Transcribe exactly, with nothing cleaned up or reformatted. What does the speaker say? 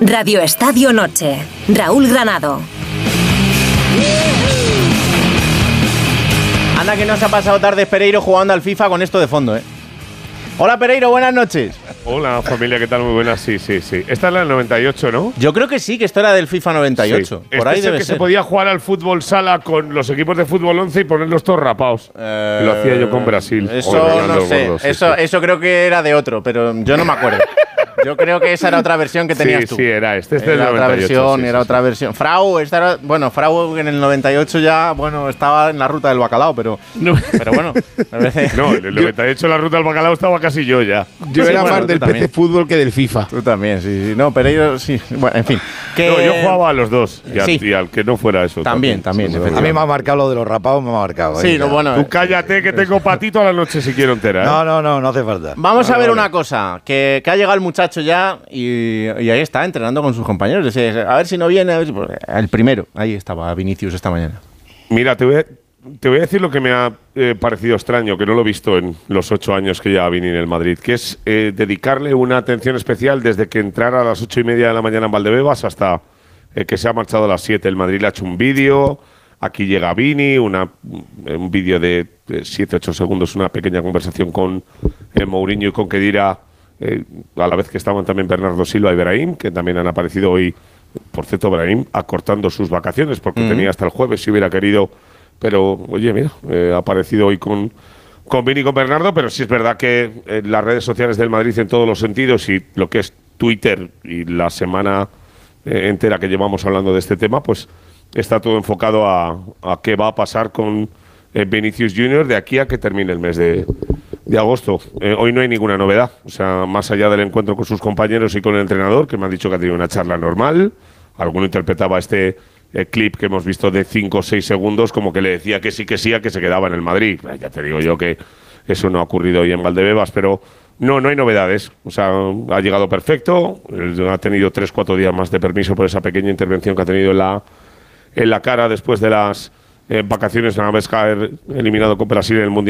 Radio Estadio Noche. Raúl Granado. Anda que nos ha pasado tarde Pereiro jugando al FIFA con esto de fondo, ¿eh? Hola Pereiro, buenas noches. Hola familia, ¿qué tal? Muy buenas, sí, sí, sí. Esta es la del noventa y ocho, ¿no? Yo creo que sí, que esto era del FIFA noventa y ocho. Sí. Por este ahí es debe el que ser. se podía jugar al fútbol sala con los equipos de fútbol once y ponerlos todos rapados. Eh, Lo hacía yo con Brasil. Eso Oye, no sé, gordos, sí, eso, sí. eso creo que era de otro, pero yo no me acuerdo. Yo creo que esa era otra versión que tenías sí, tú. Sí, era este, este era es del otra noventa y ocho, versión, sí, era sí, otra sí. versión. Frau, esta era, bueno, Frau en el noventa y ocho ya, bueno, estaba en la ruta del bacalao, pero, No. pero bueno. Me parece, No, en el noventa y ocho la ruta del bacalao estaba casi yo ya. Yo Sí, era bueno, más tú del también. P C Fútbol que del FIFA. Tú también, sí, sí. No, Pereiro, sí. Bueno, en fin. Que, No, yo jugaba a los dos y, al, Sí. y al que no fuera eso. También, también, Sí, efectivamente. A mí me ha marcado lo de los rapados, me ha marcado. Sí, ¿eh? no, bueno. Tú cállate que tengo patito a la noche si quiero entera, ¿eh? No, no, no, no hace falta. Vamos Vale, a ver vale. una cosa, que, que ha llegado el muchacho ya y, y ahí está, entrenando con sus compañeros. Es decir, a ver si no viene, a ver si- el primero, ahí estaba Vinicius esta mañana. Mira, te voy a, te voy a decir lo que me ha eh, parecido extraño, que no lo he visto en los ocho años que ya vine en el Madrid, que es eh, dedicarle una atención especial desde que entrara a las ocho y media de la mañana en Valdebebas hasta eh, que se ha marchado a las siete. El Madrid le ha hecho un vídeo, aquí llega Vini, una, un vídeo de siete ocho segundos, una pequeña conversación con eh, Mourinho y con Khedira, eh, a la vez que estaban también Bernardo Silva y Brahim, que también han aparecido hoy. Por cierto, Brahim acortando sus vacaciones porque Mm. tenía hasta el jueves si hubiera querido. Pero, oye, mira, eh, ha aparecido hoy con, con Vini y con Bernardo, pero sí es verdad que eh, las redes sociales del Madrid en todos los sentidos y lo que es Twitter y la semana eh, entera que llevamos hablando de este tema, pues está todo enfocado a, a qué va a pasar con eh, Vinicius junior de aquí a que termine el mes de, de agosto. Eh, hoy no hay ninguna novedad, o sea, más allá del encuentro con sus compañeros y con el entrenador, que me han dicho que ha tenido una charla normal. Alguno interpretaba este eh, clip que hemos visto de cinco o seis segundos como que le decía que sí, que sí, a que se quedaba en el Madrid. Eh, ya te digo yo que eso no ha ocurrido hoy en Valdebebas, pero no, no hay novedades. O sea, ha llegado perfecto, eh, ha tenido tres, cuatro días más de permiso por esa pequeña intervención que ha tenido en la, en la cara después de las eh, vacaciones, una vez caer eliminado con Brasil en el Mundial.